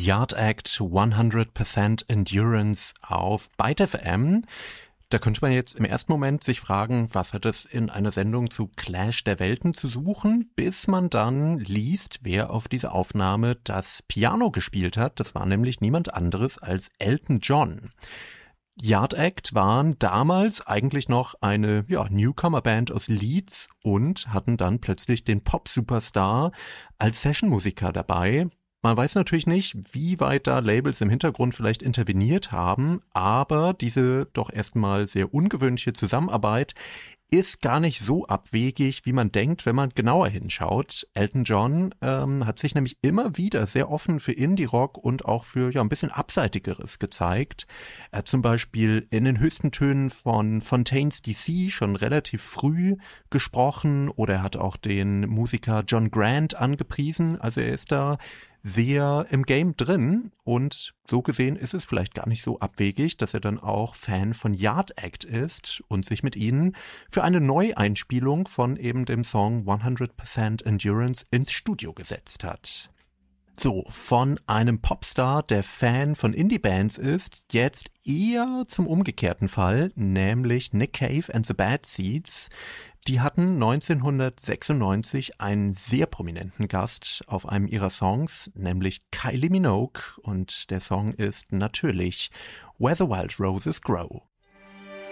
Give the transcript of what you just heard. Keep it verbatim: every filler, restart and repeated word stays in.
Yard Act hundert Prozent Endurance auf Byte F M. Da könnte man jetzt im ersten Moment sich fragen, was hat es in einer Sendung zu Clash der Welten zu suchen, bis man dann liest, wer auf dieser Aufnahme das Piano gespielt hat. Das war nämlich niemand anderes als Elton John. Yard Act waren damals eigentlich noch eine ja, Newcomer-Band aus Leeds und hatten dann plötzlich den Pop-Superstar als Sessionmusiker dabei. Man weiß natürlich nicht, wie weit da Labels im Hintergrund vielleicht interveniert haben, aber diese doch erstmal sehr ungewöhnliche Zusammenarbeit ist gar nicht so abwegig, wie man denkt, wenn man genauer hinschaut. Elton John ähm, hat sich nämlich immer wieder sehr offen für Indie-Rock und auch für ja ein bisschen Abseitigeres gezeigt. Er hat zum Beispiel in den höchsten Tönen von Fontaines D C schon relativ früh gesprochen oder er hat auch den Musiker John Grant angepriesen. Also er ist da sehr im Game drin und so gesehen ist es vielleicht gar nicht so abwegig, dass er dann auch Fan von Yard Act ist und sich mit ihnen für eine Neueinspielung von eben dem Song hundert Prozent Endurance ins Studio gesetzt hat. So, von einem Popstar, der Fan von Indie-Bands ist, jetzt eher zum umgekehrten Fall, nämlich Nick Cave and the Bad Seeds. Die hatten neunzehnhundertsechsundneunzig einen sehr prominenten Gast auf einem ihrer Songs, nämlich Kylie Minogue, und der Song ist natürlich Where the Wild Roses Grow.